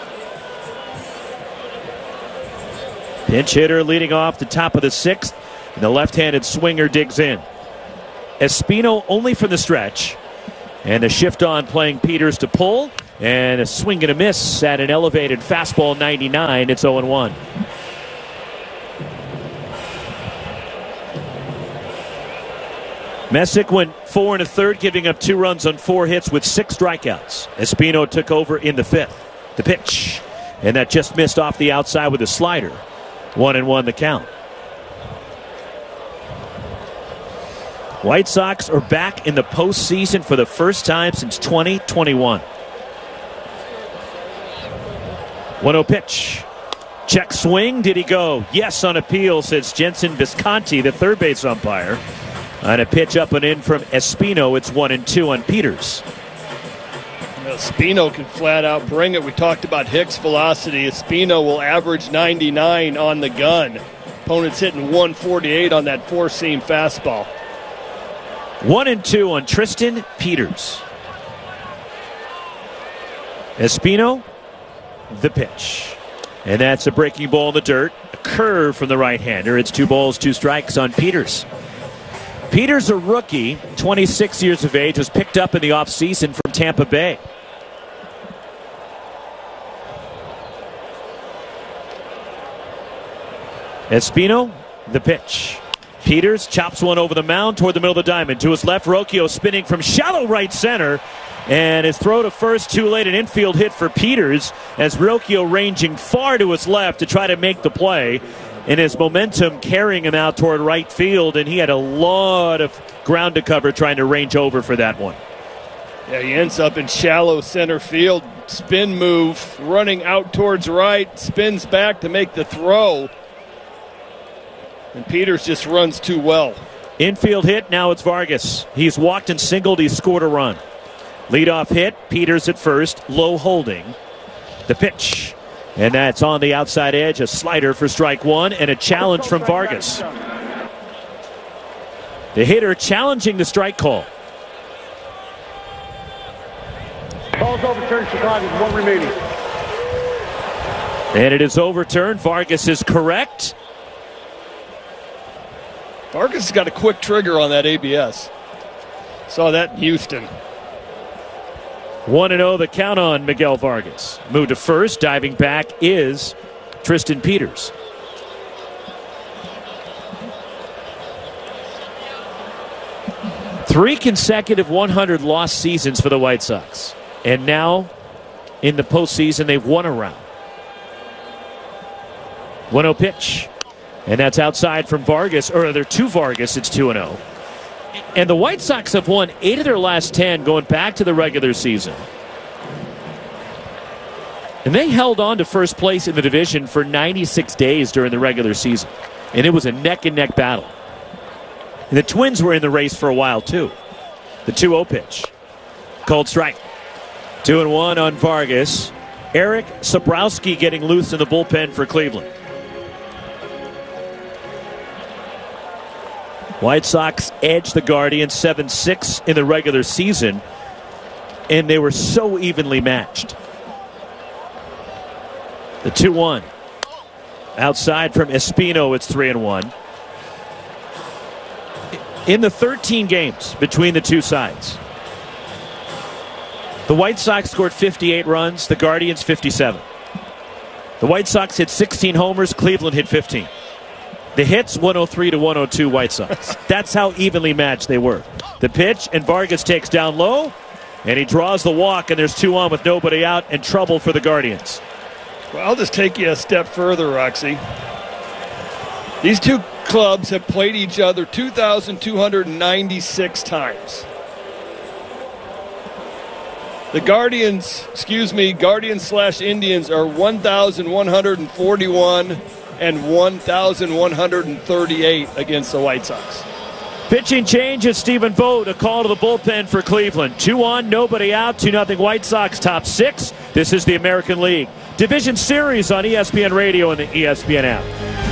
Pinch hitter leading off the top of the sixth. And the left-handed swinger digs in. Espino only from the stretch. And a shift on playing Peters to pull. And a swing and a miss at an elevated fastball ninety-nine. It's oh and one. Messick went four and a third, giving up two runs on four hits with six strikeouts. Espino took over in the fifth. The pitch. And that just missed off the outside with a slider. One and one the count. White Sox are back in the postseason for the first time since twenty twenty-one. one oh pitch. Check swing. Did he go? Yes, on appeal, says Jensen Visconti, the third base umpire. On a pitch up and in from Espino, it's one and two on Peters. Espino can flat out bring it. We talked about Hicks' velocity. Espino will average ninety-nine on the gun. Opponent's hitting one forty-eight on that four-seam fastball. One and two on Tristan Peters. Espino, the pitch. And that's a breaking ball in the dirt. A curve from the right-hander. It's two balls, two strikes on Peters. Peters, a rookie, twenty-six years of age, was picked up in the offseason from Tampa Bay. Espino, the pitch. Peters chops one over the mound toward the middle of the diamond. To his left, Rocchio spinning from shallow right center. And his throw to first, too late, an infield hit for Peters as Rocchio ranging far to his left to try to make the play. And his momentum carrying him out toward right field, and he had a lot of ground to cover trying to range over for that one. Yeah, he ends up in shallow center field. Spin move, running out towards right, spins back to make the throw. And Peters just runs too well. Infield hit, now it's Vargas. He's walked and singled, he's scored a run. Leadoff hit, Peters at first, low holding. The pitch. And that's on the outside edge, a slider for strike one, and a challenge from Vargas. The hitter challenging the strike call. Call's overturned, Chicago, one remaining. And it is overturned. Vargas is correct. Vargas has got a quick trigger on that A B S. Saw that in Houston. one and oh the count on Miguel Vargas. Moved to first. Diving back is Tristan Peters. Three consecutive one hundred loss seasons for the White Sox. And now in the postseason they've won a round. one oh pitch. And that's outside from Vargas, or they're to Vargas, it's two and oh. And the White Sox have won eight of their last ten going back to the regular season. And they held on to first place in the division for ninety-six days during the regular season. And it was a neck-and-neck battle. And the Twins were in the race for a while, too. The two oh pitch. Called strike. Two and one on Vargas. Eric Sabrowski getting loose in the bullpen for Cleveland. White Sox edged the Guardians seven six in the regular season, and they were so evenly matched. The two one. Outside from Espino, it's three and one. In the thirteen games between the two sides, the White Sox scored fifty-eight runs, the Guardians fifty-seven. The White Sox hit sixteen homers, Cleveland hit fifteen. The hits, one oh three to one oh two White Sox. That's how evenly matched they were. The pitch, and Vargas takes down low, and he draws the walk, and there's two on with nobody out, and trouble for the Guardians. Well, I'll just take you a step further, Roxy. These two clubs have played each other two thousand two hundred ninety-six times. The Guardians, excuse me, Guardians slash Indians are one thousand one hundred forty-one and one thousand one hundred thirty-eight against the White Sox. Pitching change is Stephen Vogt, a call to the bullpen for Cleveland. Two on, nobody out, two nothing White Sox, top six. This is the American League Division Series on E S P N Radio and the E S P N app.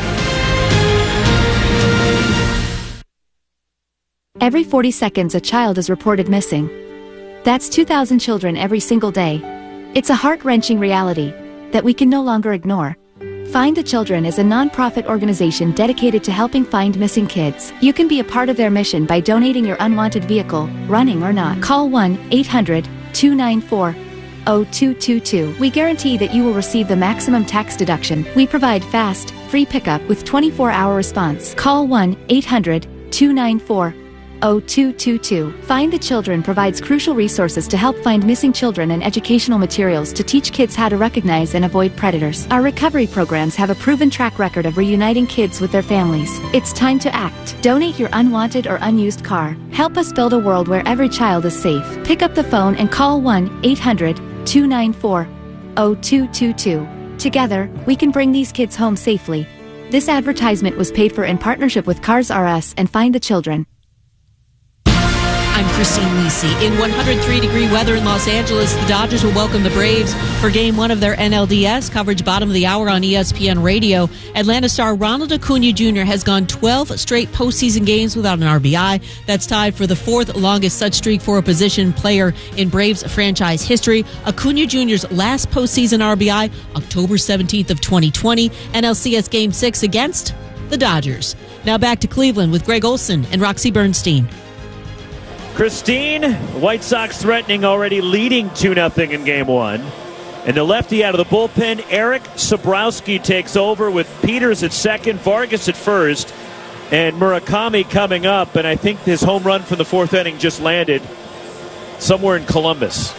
Every forty seconds, a child is reported missing. That's two thousand children every single day. It's a heart-wrenching reality that we can no longer ignore. Find the Children is a nonprofit organization dedicated to helping find missing kids. You can be a part of their mission by donating your unwanted vehicle, running or not. Call one eight hundred two nine four oh two two two. We guarantee that you will receive the maximum tax deduction. We provide fast, free pickup with twenty-four hour response. Call one eight hundred two nine four oh two two two. Find the Children provides crucial resources to help find missing children and educational materials to teach kids how to recognize and avoid predators. Our recovery programs have a proven track record of reuniting kids with their families. It's time to act. Donate your unwanted or unused car. Help us build a world where every child is safe. Pick up the phone and call one eight hundred two nine four oh two two two. Together, we can bring these kids home safely. This advertisement was paid for in partnership with Cars R Us and Find the Children. I'm Christine Lisi. In one hundred three degree weather in Los Angeles, the Dodgers will welcome the Braves for game one of their N L D S. Coverage bottom of the hour on E S P N Radio. Atlanta star Ronald Acuna Junior has gone twelve straight postseason games without an R B I. That's tied for the fourth longest such streak for a position player in Braves franchise history. Acuna Junior's last postseason R B I, October seventeenth of twenty twenty, N L C S Game six against the Dodgers. Now back to Cleveland with Greg Olson and Roxy Bernstein. Christine, White Sox threatening, already leading two nothing in game one. And the lefty out of the bullpen, Eric Sabrowski, takes over with Peters at second, Vargas at first, and Murakami coming up. And I think his home run from the fourth inning just landed somewhere in Columbus.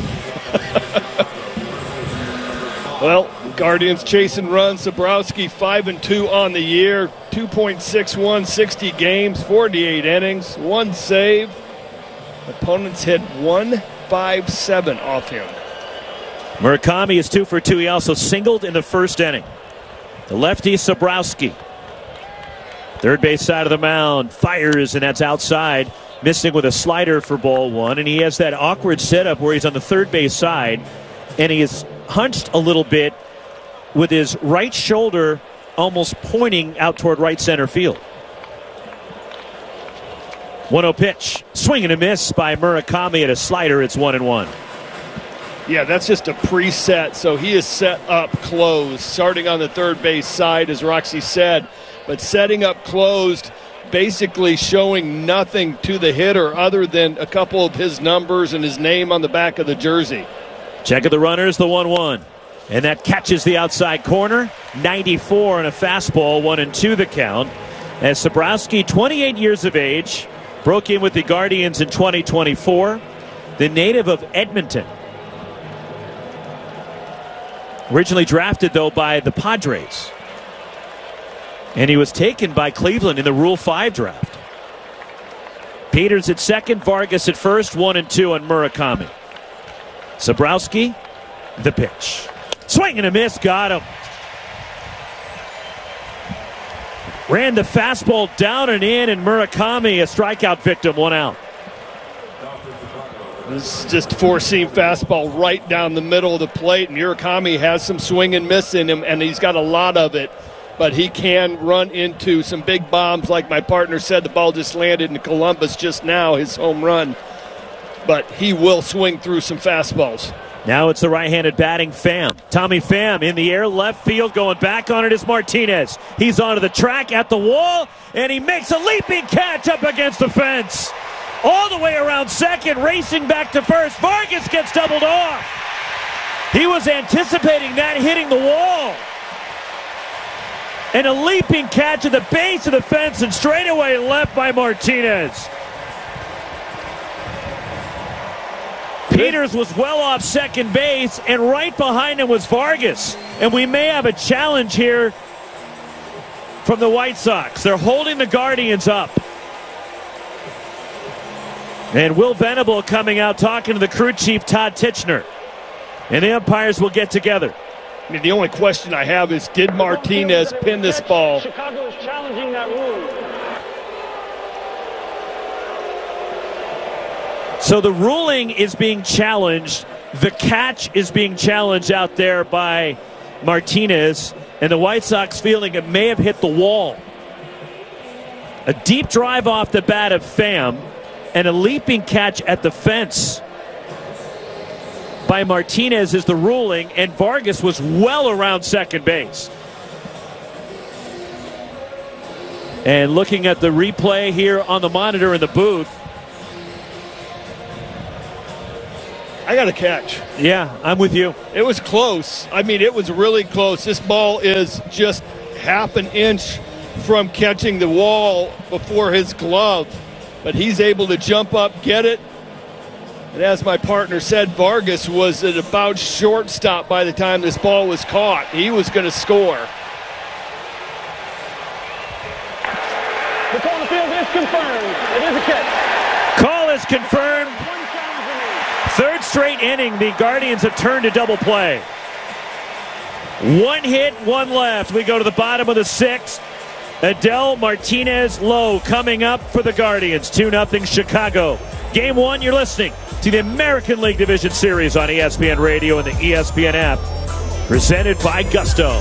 Well, Guardians chasing runs. Sabrowski five and two on the year, two point six one, sixty games, forty-eight innings, one save. Opponents hit one fifty-seven off him. Murakami is two for two. He also singled in the first inning. The lefty Sabrowski, third base side of the mound, fires, and that's outside, missing with a slider for ball one. And he has that awkward setup where he's on the third base side, and he is hunched a little bit with his right shoulder almost pointing out toward right center field. one oh pitch. Swing and a miss by Murakami at a slider. It's one and one. Yeah, that's just a preset. So he is set up closed, starting on the third base side, as Roxy said, but setting up closed, basically showing nothing to the hitter other than a couple of his numbers and his name on the back of the jersey. Check of the runners, the one one. And that catches the outside corner. ninety-four and a fastball, one and two the count. As Sabrowski, twenty-eight years of age, broke in with the Guardians in twenty twenty-four. The native of Edmonton. Originally drafted, though, by the Padres. And he was taken by Cleveland in the Rule five draft. Peters at second, Vargas at first, one and two on Murakami. Sabrowski, the pitch. Swing and a miss, got him. Ran the fastball down and in, and Murakami, a strikeout victim, one out. This is just a four-seam fastball right down the middle of the plate, and Murakami has some swing and miss in him, and he's got a lot of it. But he can run into some big bombs, like my partner said. The ball just landed in Columbus just now, his home run. But he will swing through some fastballs. Now it's the right-handed batting Pham. Tommy Pham in the air, left field, going back on it is Martinez. He's onto the track at the wall, and he makes a leaping catch up against the fence. All the way around second, racing back to first. Vargas gets doubled off. He was anticipating that hitting the wall. And a leaping catch at the base of the fence and straightaway left by Martinez. Peters was well off second base, and right behind him was Vargas. And we may have a challenge here from the White Sox. They're holding the Guardians up. And Will Venable coming out talking to the crew chief, Todd Tichenor. And the umpires will get together. I mean, the only question I have is, did Martinez pin this ball? Chicago is challenging that rule. So the ruling is being challenged. The catch is being challenged out there by Martinez. And the White Sox feeling it may have hit the wall. A deep drive off the bat of Pham and a leaping catch at the fence by Martinez is the ruling. And Vargas was well around second base. And looking at the replay here on the monitor in the booth. I got a catch. Yeah, I'm with you. It was close. I mean, it was really close. This ball is just half an inch from catching the wall before his glove. But he's able to jump up, get it. And as my partner said, Vargas was at about shortstop by the time this ball was caught. He was going to score. The call on the field is confirmed. It is a catch. Call is confirmed. Third straight inning, the Guardians have turned to double play. One hit, one left. We go to the bottom of the sixth. Adel Martinez Lowe coming up for the Guardians. two nothing Chicago. Game one, you're listening to the American League Division Series on E S P N Radio and the E S P N app. Presented by Gusto.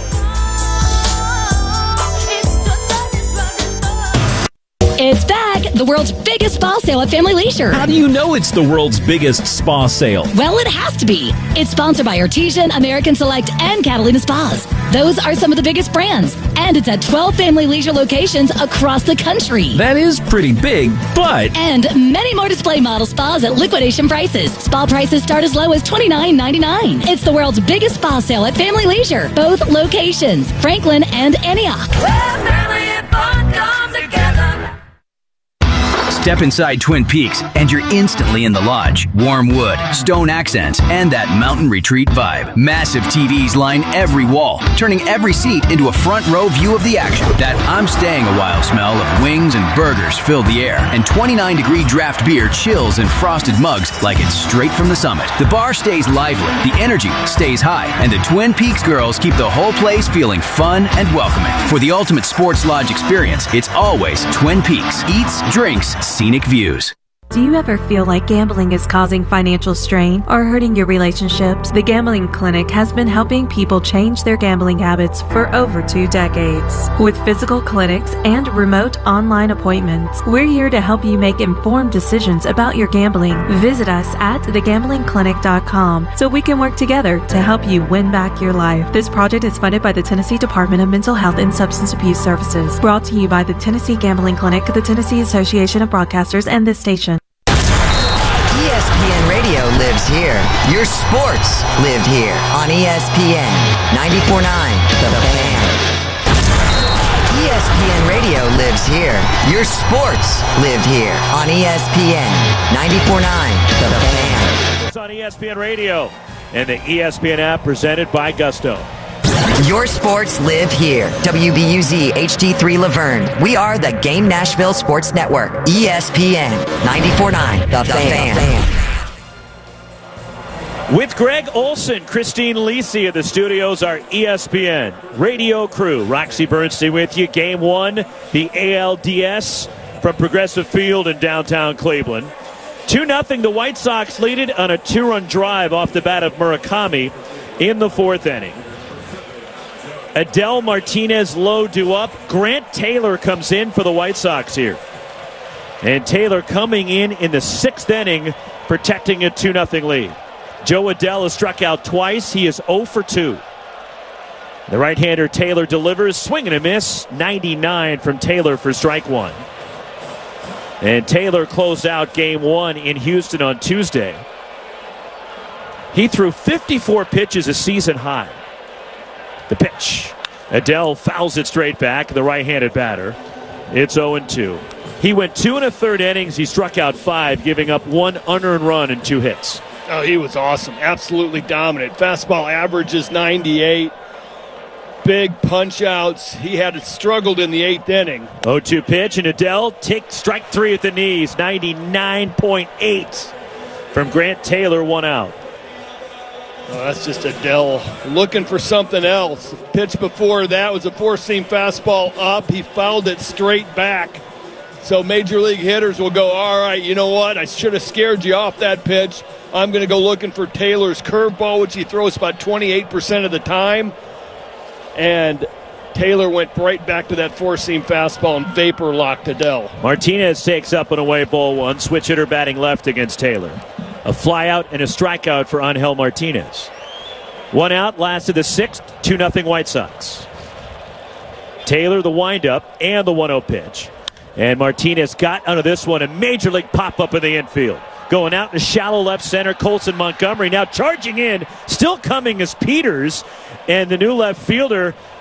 It's back! The world's biggest spa sale at Family Leisure. How do you know it's the world's biggest spa sale? Well, it has to be. It's sponsored by Artesian, American Select, and Catalina Spas. Those are some of the biggest brands. And it's at twelve Family Leisure locations across the country. That is pretty big, but... And many more display model spas at liquidation prices. Spa prices start as low as twenty-nine ninety-nine. It's the world's biggest spa sale at Family Leisure. Both locations, Franklin and Antioch. Where family and fun come together. Step inside Twin Peaks and you're instantly in the lodge. Warm wood, stone accents, and that mountain retreat vibe. Massive T Vs line every wall, turning every seat into a front row view of the action. That I'm staying a while smell of wings and burgers fill the air, and twenty-nine degree draft beer chills in frosted mugs like it's straight from the summit. The bar stays lively, the energy stays high, and the Twin Peaks girls keep the whole place feeling fun and welcoming. For the ultimate sports lodge experience, it's always Twin Peaks. Eats, drinks, scenic views. Do you ever feel like gambling is causing financial strain or hurting your relationships? The Gambling Clinic has been helping people change their gambling habits for over two decades. With physical clinics and remote online appointments, we're here to help you make informed decisions about your gambling. Visit us at the gambling clinic dot com so we can work together to help you win back your life. This project is funded by the Tennessee Department of Mental Health and Substance Abuse Services. Brought to you by the Tennessee Gambling Clinic, the Tennessee Association of Broadcasters, and this station. E S P N Radio lives here. Your sports live here on E S P N ninety-four point nine The Fan. E S P N Radio lives here. Your sports live here on E S P N ninety-four point nine The Fan. It's on E S P N Radio and the E S P N app presented by Gusto. Your sports live here. W B U Z H D three Laverne. We are the Game Nashville Sports Network. E S P N ninety-four point nine The, the Fan. Fan. With Greg Olson, Christine Lisi at the studios, our E S P N radio crew. Roxy Bernstein with you. Game one, the A L D S from Progressive Field in downtown Cleveland. two nothing, the White Sox lead it on a two-run drive off the bat of Murakami in the fourth inning. Adel Martinez Lowe due up. Grant Taylor comes in for the White Sox here. And Taylor coming in in the sixth inning, protecting a two nothing lead. Joe Adell has struck out twice. He is oh for two. The right-hander Taylor delivers. Swing and a miss. ninety-nine from Taylor for strike one. And Taylor closed out game one in Houston on Tuesday. He threw fifty-four pitches, a season high. The pitch. Adell fouls it straight back, the right-handed batter. It's oh and two. He went two and a third innings. He struck out five, giving up one unearned run and two hits. Oh, he was awesome. Absolutely dominant. Fastball average is ninety-eight. Big punch-outs. He had struggled in the eighth inning. oh two pitch, and Adell takes strike three at the knees. ninety-nine point eight from Grant Taylor, one out. Oh, that's just Adell looking for something else. The pitch before that was a four-seam fastball up. He fouled it straight back. So major league hitters will go, all right, you know what? I should have scared you off that pitch. I'm going to go looking for Taylor's curveball, which he throws about twenty-eight percent of the time. And Taylor went right back to that four-seam fastball and vapor locked Adell. Martinez takes up an away ball one. Switch hitter batting left against Taylor. A flyout and a strikeout for Angel Martinez. One out, last of the sixth, two nothing White Sox. Taylor the windup and the one oh pitch. And Martinez got under this one, a major league pop-up in the infield. Going out to shallow left center, Colson Montgomery now charging in. Still coming is Peters. And the new left fielder